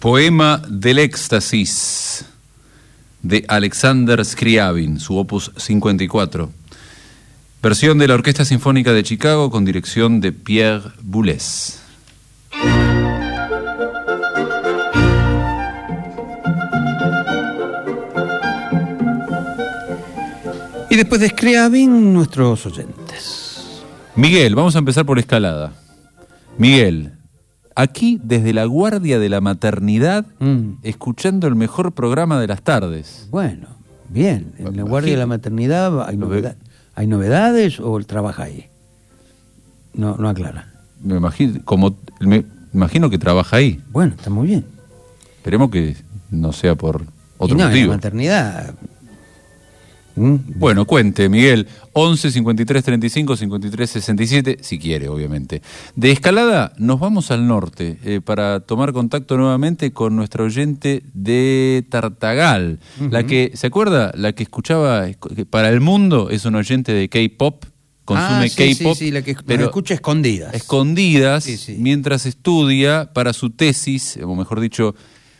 Poema del éxtasis de Alexander Scriabin, su opus 54. Versión de la Orquesta Sinfónica de Chicago con dirección de Pierre Boulez. Y después de Scriabin, nuestros oyentes. Miguel, vamos a empezar por escalada. Miguel, aquí desde la guardia de la maternidad, escuchando el mejor programa de las tardes. Bueno, bien. En la guardia de la maternidad hay novedades o él trabaja ahí. No aclara. Me imagino que trabaja ahí. Bueno, está muy bien. Esperemos que no sea por otro motivo. En la maternidad. Bueno, cuente, Miguel. 11 53 35 53 67, si quiere, obviamente. De escalada nos vamos al norte para tomar contacto nuevamente con nuestra oyente de Tartagal. La que, ¿se acuerda? La que escuchaba para el mundo, es un oyente de K-pop. Consume K-pop, sí, la que pero escucha escondidas. Escondidas, sí. Mientras estudia para su tesis, o mejor dicho,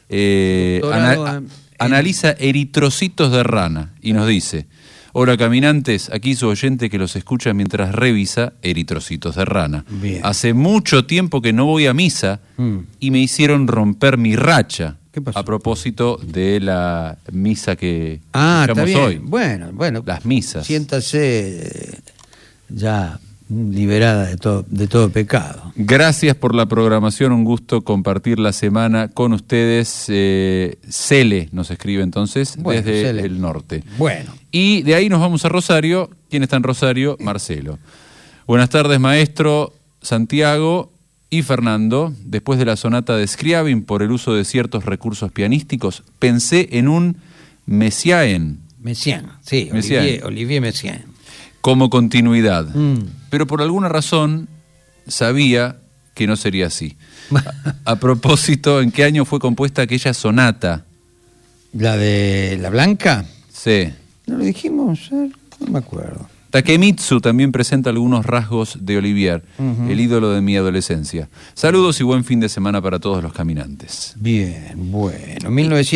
analiza eritrocitos de rana y nos dice: hola caminantes, aquí su oyente que los escucha mientras revisa eritrocitos de rana. Bien. Hace mucho tiempo que no voy a misa y me hicieron romper mi racha. ¿Qué pasó? A propósito de la misa que escuchamos hoy. Bueno. Las misas. Siéntase ya liberada de todo pecado. Gracias por la programación, un gusto compartir la semana con ustedes. Cele nos escribe entonces desde el norte. Bueno. Y de ahí nos vamos a Rosario. ¿Quién está en Rosario? Marcelo. Buenas tardes, maestro Santiago y Fernando. Después de la sonata de Scriabin por el uso de ciertos recursos pianísticos, pensé en un Messiaen. Sí, Olivier Messiaen. Como continuidad. Pero por alguna razón sabía que no sería así. A propósito, ¿en qué año fue compuesta aquella sonata? ¿La de la Blanca? Sí. ¿No lo dijimos? No me acuerdo. Takemitsu también presenta algunos rasgos de Olivier, el ídolo de mi adolescencia. Saludos y buen fin de semana para todos los caminantes. Bien, bueno.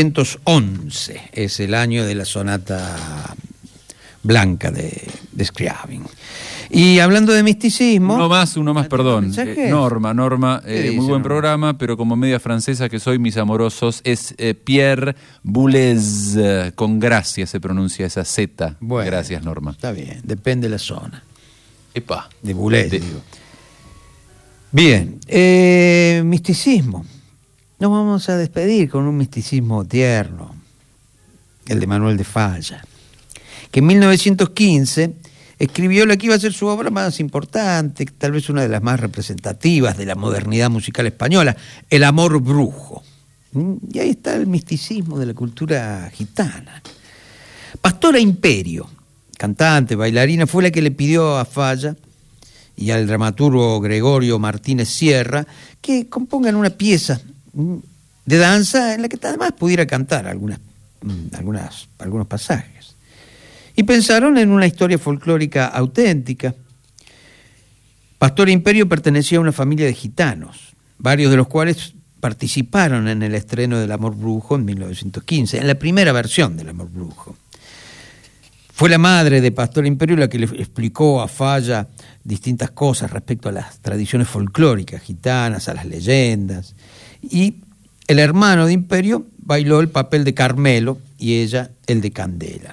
1911 es el año de la sonata Blanca de Scriabin. Y hablando de misticismo... Uno más, perdón. Norma, muy buen programa, pero como media francesa que soy, mis amorosos, es Pierre Boulez, con gracia se pronuncia esa Z. Bueno, gracias, Norma. Está bien, depende de la zona. Epa. De Boulez, digo. Bien, misticismo. Nos vamos a despedir con un misticismo tierno, el de Manuel de Falla, que en 1915 escribió la que iba a ser su obra más importante, tal vez una de las más representativas de la modernidad musical española, El amor brujo. Y ahí está el misticismo de la cultura gitana. Pastora Imperio, cantante, bailarina, fue la que le pidió a Falla y al dramaturgo Gregorio Martínez Sierra que compongan una pieza de danza en la que además pudiera cantar algunos pasajes. Y pensaron en una historia folclórica auténtica. Pastora Imperio pertenecía a una familia de gitanos, varios de los cuales participaron en el estreno del Amor Brujo en 1915, en la primera versión del Amor Brujo. Fue la madre de Pastora Imperio la que le explicó a Falla distintas cosas respecto a las tradiciones folclóricas gitanas, a las leyendas. Y el hermano de Imperio bailó el papel de Carmelo y ella el de Candela.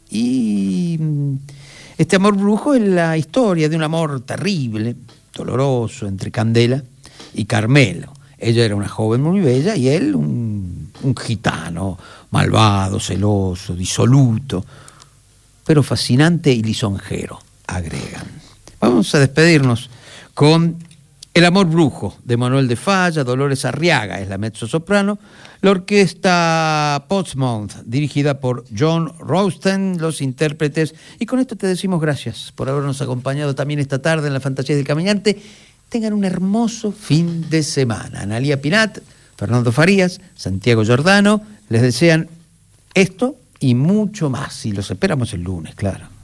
Y este amor brujo es la historia de un amor terrible, doloroso, entre Candela y Carmelo. Ella era una joven muy bella y él un gitano malvado, celoso, disoluto, pero fascinante y lisonjero, agregan. Vamos a despedirnos con El amor brujo de Manuel de Falla. Dolores Arriaga es la mezzosoprano. La orquesta Portsmouth, dirigida por John Rosten, los intérpretes. Y con esto te decimos gracias por habernos acompañado también esta tarde en la Fantasía del Caminante. Tengan un hermoso fin de semana. Analía Pinat, Fernando Farías, Santiago Giordano les desean esto y mucho más. Y los esperamos el lunes, claro.